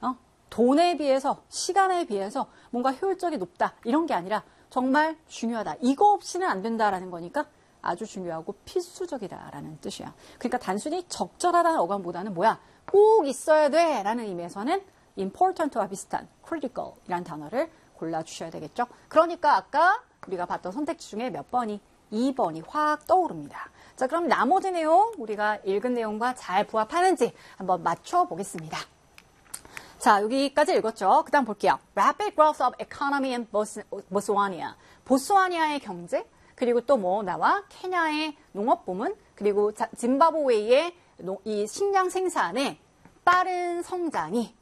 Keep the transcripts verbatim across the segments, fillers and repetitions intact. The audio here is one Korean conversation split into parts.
어? 돈에 비해서, 시간에 비해서 뭔가 효율적이 높다. 이런 게 아니라 정말 중요하다. 이거 없이는 안 된다라는 거니까 아주 중요하고 필수적이다라는 뜻이야. 그러니까 단순히 적절하다는 어감보다는 뭐야? 꼭 있어야 돼 라는 의미에서는 important와 비슷한 critical 이란 단어를 골라주셔야 되겠죠. 그러니까 아까 우리가 봤던 선택지 중에 몇 번이? 이 번이 확 떠오릅니다. 자, 그럼 나머지 내용 우리가 읽은 내용과 잘 부합하는지 한번 맞춰보겠습니다. 자, 여기까지 읽었죠. 그 다음 볼게요. Rapid growth of economy in Botswana. 보스와니아의 경제, 그리고 또 뭐 나와 케냐의 농업 부문, 그리고 짐바브웨이의 이 식량 생산의 빠른 성장이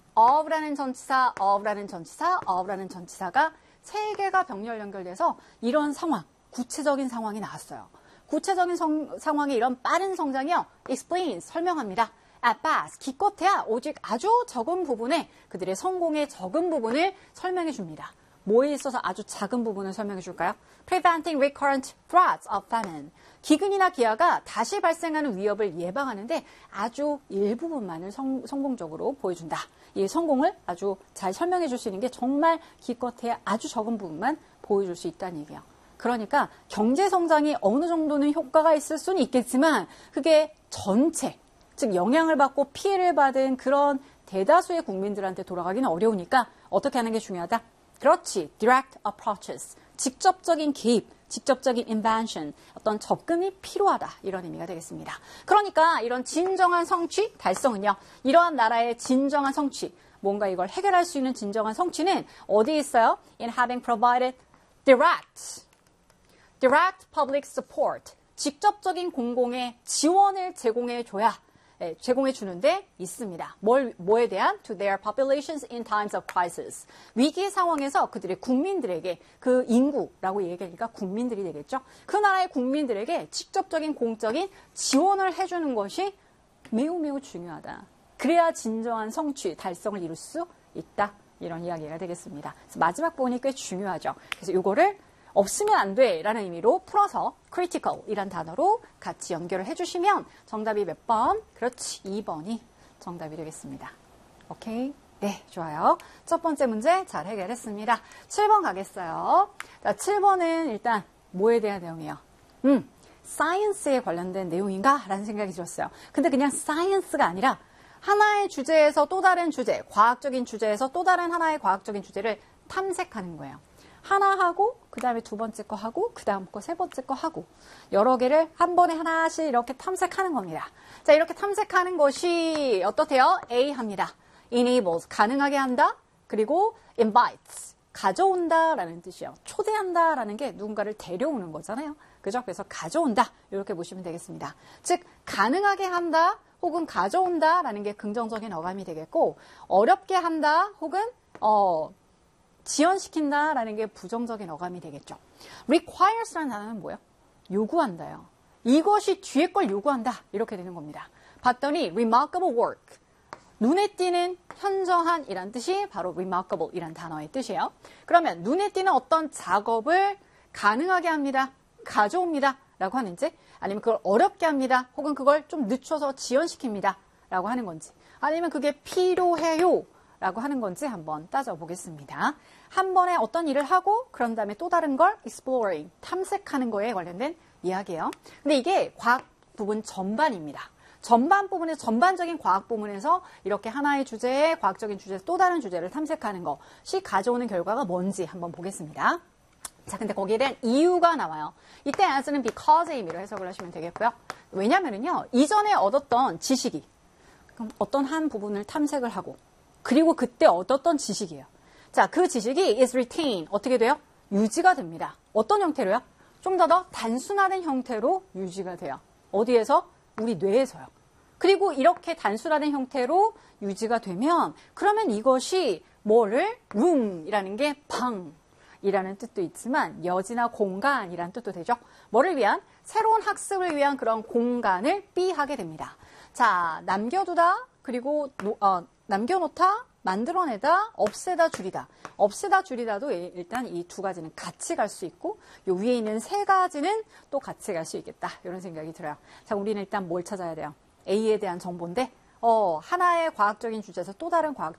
of라는 전치사, of라는 전치사, of라는 전치사가 세 개가 병렬 연결돼서 이런 상황, 구체적인 상황이 나왔어요. 구체적인 성, 상황이 이런 빠른 성장이요. explains, 설명합니다. at best, 기껏해야 오직 아주 적은 부분에 그들의 성공의 적은 부분을 설명해 줍니다. 뭐에 있어서 아주 작은 부분을 설명해 줄까요? Preventing recurrent threats of famine. 기근이나 기아가 다시 발생하는 위협을 예방하는데 아주 일부분만을 성, 성공적으로 보여준다. 이 성공을 아주 잘 설명해 줄 수 있는 게 정말 기껏해야 아주 적은 부분만 보여줄 수 있다는 얘기예요. 그러니까 경제 성장이 어느 정도는 효과가 있을 수는 있겠지만 그게 전체, 즉 영향을 받고 피해를 받은 그런 대다수의 국민들한테 돌아가기는 어려우니까 어떻게 하는 게 중요하다? 그렇지. direct approaches. 직접적인 개입, 직접적인 invention, 어떤 접근이 필요하다. 이런 의미가 되겠습니다. 그러니까 이런 진정한 성취, 달성은요. 이러한 나라의 진정한 성취, 뭔가 이걸 해결할 수 있는 진정한 성취는 어디에 있어요? In having provided direct, direct public support. 직접적인 공공의 지원을 제공해 줘야 네, 제공해 주는데 있습니다. 뭘, 뭐에 대한? To their populations in times of crisis. 위기 상황에서 그들의 국민들에게 그 인구라고 얘기하니까 국민들이 되겠죠. 그 나라의 국민들에게 직접적인 공적인 지원을 해주는 것이 매우 매우 중요하다. 그래야 진정한 성취, 달성을 이룰 수 있다. 이런 이야기가 되겠습니다. 그래서 마지막 부분이 꽤 중요하죠. 그래서 이거를 없으면 안 돼 라는 의미로 풀어서 critical 이란 단어로 같이 연결을 해주시면 정답이 몇 번? 그렇지, 이 번이 정답이 되겠습니다. 오케이? 네, 좋아요. 첫 번째 문제 잘 해결했습니다. 칠 번 가겠어요. 자, 칠 번은 일단 뭐에 대한 내용이에요? 음, 사이언스에 관련된 내용인가? 라는 생각이 들었어요. 근데 그냥 사이언스가 아니라 하나의 주제에서 또 다른 주제, 과학적인 주제에서 또 다른 하나의 과학적인 주제를 탐색하는 거예요. 하나 하고 그 다음에 두 번째 거 하고 그 다음 거 세 번째 거 하고 여러 개를 한 번에 하나씩 이렇게 탐색하는 겁니다. 자, 이렇게 탐색하는 것이 어떻대요? A 합니다. enables, 가능하게 한다. 그리고 invites, 가져온다 라는 뜻이에요. 초대한다 라는 게 누군가를 데려오는 거잖아요. 그죠? 그래서 가져온다 이렇게 보시면 되겠습니다. 즉 가능하게 한다 혹은 가져온다 라는 게 긍정적인 어감이 되겠고 어렵게 한다 혹은 어 지연시킨다라는 게 부정적인 어감이 되겠죠. requires라는 단어는 뭐예요? 요구한다요. 이것이 뒤에 걸 요구한다. 이렇게 되는 겁니다. 봤더니 remarkable work. 눈에 띄는 현저한 이란 뜻이 바로 remarkable 이란 단어의 뜻이에요. 그러면 눈에 띄는 어떤 작업을 가능하게 합니다. 가져옵니다. 라고 하는지 아니면 그걸 어렵게 합니다. 혹은 그걸 좀 늦춰서 지연시킵니다. 라고 하는 건지 아니면 그게 필요해요. 라고 하는 건지 한번 따져보겠습니다. 한 번에 어떤 일을 하고 그런 다음에 또 다른 걸 exploring, 탐색하는 거에 관련된 이야기예요. 근데 이게 과학 부분 전반입니다. 전반 부분에서 전반적인 과학 부분에서 이렇게 하나의 주제에 과학적인 주제에서 또 다른 주제를 탐색하는 것이 가져오는 결과가 뭔지 한번 보겠습니다. 자, 근데 거기에 대한 이유가 나와요. 이때 answer는 because의 의미로 해석을 하시면 되겠고요. 왜냐면은요, 이전에 얻었던 지식이 그럼 어떤 한 부분을 탐색을 하고 그리고 그때 얻었던 지식이에요. 자, 그 지식이 is retained. 어떻게 돼요? 유지가 됩니다. 어떤 형태로요? 좀 더 더 단순화된 형태로 유지가 돼요. 어디에서? 우리 뇌에서요. 그리고 이렇게 단순화된 형태로 유지가 되면 그러면 이것이 뭐를? room이라는 게 방이라는 뜻도 있지만 여지나 공간이라는 뜻도 되죠. 뭐를 위한? 새로운 학습을 위한 그런 공간을 B하게 됩니다. 자, 남겨두다 그리고 어, 남겨놓다, 만들어내다, 없애다, 줄이다. 없애다, 줄이다도 일단 이 두 가지는 같이 갈 수 있고 요 위에 있는 세 가지는 또 같이 갈 수 있겠다. 이런 생각이 들어요. 자, 우리는 일단 뭘 찾아야 돼요? A에 대한 정보인데 어, 하나의 과학적인 주제에서 또 다른 과학적인